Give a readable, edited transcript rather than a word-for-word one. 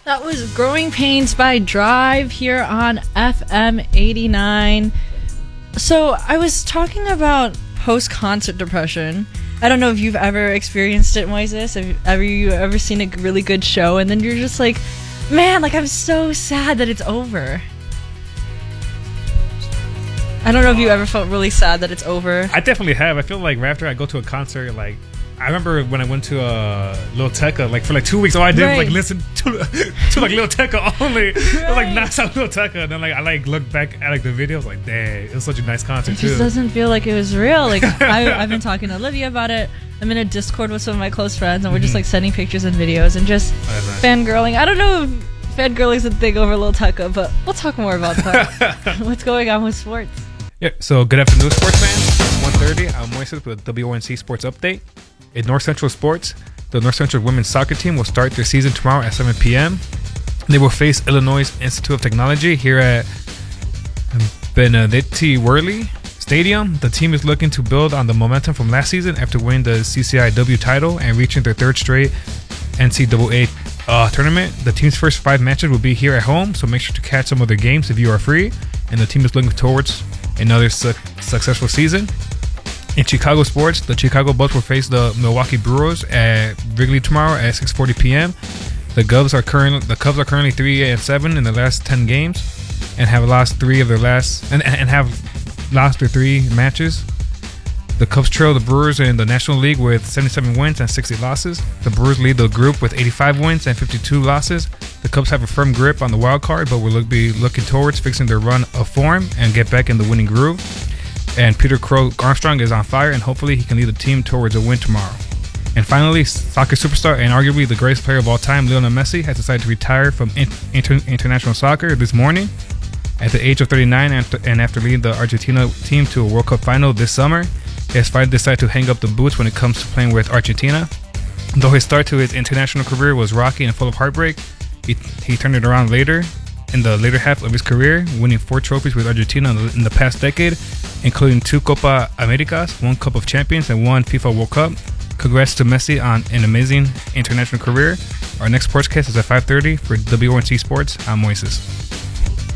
That was Growing Pains by Drive here on FM 89. So I was talking about post-concert depression. I don't know if you've ever experienced it, Moises. Have you ever seen a really good show and then you're just like, man, like I'm so sad that it's over. I don't know if you ever felt really sad that it's over. I definitely have. I feel like right after I go to a concert, like I remember when I went to Lil Tecca, like for like 2 weeks, all I did was like listen to like Lil Tecca only. It was like non-stop Lil Tecca, and then like I like looked back at like the videos, like dang, it was such a nice concert too. It just doesn't feel like it was real. Like I've been talking to Olivia about it. I'm in a Discord with some of my close friends, and we're just like sending pictures and videos and just fangirling. I don't know if fangirling's a thing over Lil Tecca, but we'll talk more about that. What's going on with sports? Yeah. So good afternoon, sports fans. 1:30. I'm Moises with WONC Sports Update. In North Central sports, the North Central women's soccer team will start their season tomorrow at 7 p.m. They will face Illinois Institute of Technology here at Benedetti Worley Stadium. The team is looking to build on the momentum from last season after winning the CCIW title and reaching their third straight NCAA tournament. The team's first 5 matches will be here at home, so make sure to catch some of their games if you are free. And the team is looking towards another successful season. In Chicago sports, the Chicago Bulls will face the Milwaukee Brewers at Wrigley tomorrow at 6:40 p.m. The Cubs are currently 3-7 in the last 10 games, and have lost 3 of their last and have lost their 3 matches. The Cubs trail the Brewers in the National League with 77 wins and 60 losses. The Brewers lead the group with 85 wins and 52 losses. The Cubs have a firm grip on the wild card, but will be looking towards fixing their run of form and get back in the winning groove. And Peter Crow Armstrong is on fire, and hopefully he can lead the team towards a win tomorrow. And finally, soccer superstar and arguably the greatest player of all time, Lionel Messi, has decided to retire from international soccer this morning. At the age of 39 and after leading the Argentina team to a World Cup final this summer, he has finally decided to hang up the boots when it comes to playing with Argentina. Though his start to his international career was rocky and full of heartbreak, he turned it around later. In the later half of his career, winning 4 trophies with Argentina in the past decade, including 2 Copa Americas, 1 Cup of Champions, and 1 FIFA World Cup. Congrats to Messi on an amazing international career. Our next sportscast is at 5:30 for WONC Sports. I'm Moises.